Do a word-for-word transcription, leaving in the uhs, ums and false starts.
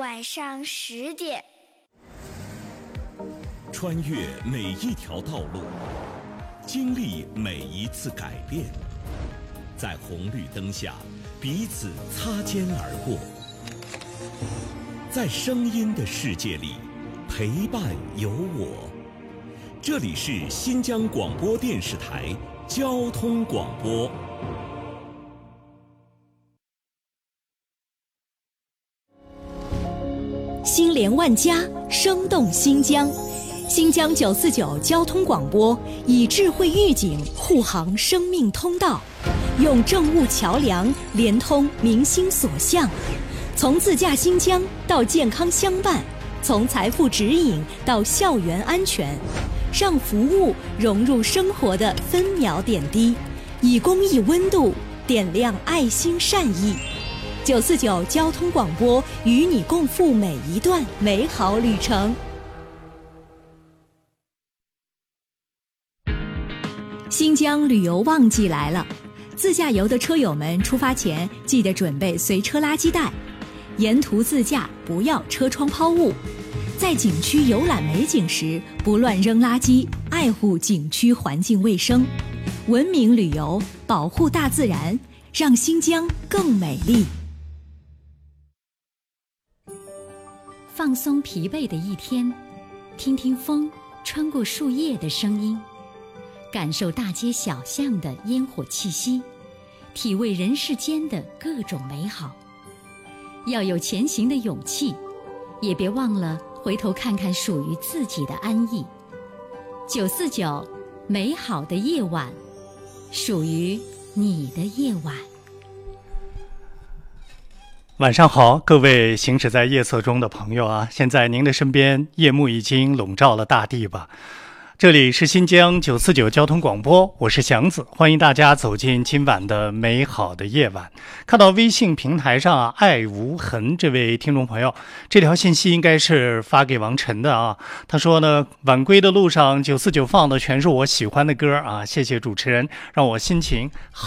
晚上十点。 穿越每一条道路，经历每一次改变，在红绿灯下彼此擦肩而过，在声音的世界里陪伴有我。这里是新疆广播电视台交通广播。 心连万家，生动新疆。新疆九四九交通广播以智慧预警护航生命通道，用政务桥梁连通民心所向，从自驾新疆到健康相伴，从财富指引到校园安全，让服务融入生活的分秒点滴，以公益温度点亮爱心善意。九四九交通广播与你共赴每一段美好旅程。新疆旅游旺季来了，自驾游的车友们出发前记得准备随车垃圾袋，沿途自驾不要车窗抛物，在景区游览美景时不乱扔垃圾，爱护景区环境卫生，文明旅游，保护大自然，让新疆更美丽。放松疲惫的一天，听听风穿过树叶的声音，感受大街小巷的烟火气息，体味人世间的各种美好。要有前行的勇气，也别忘了回头看看属于自己的安逸。九四九，美好的夜晚，属于你的夜晚。 晚上好，各位行驶在夜色中的朋友啊，现在您的身边夜幕已经笼罩了大地吧。这里是新疆九四九交通广播，我是祥子，欢迎大家走进今晚的美好的夜晚。看到微信平台上啊，爱无痕这位听众朋友，这条信息应该是发给王晨的啊。他说呢，晚归的路上九四九放的全是我喜欢的歌啊，谢谢主持人，让我心情好。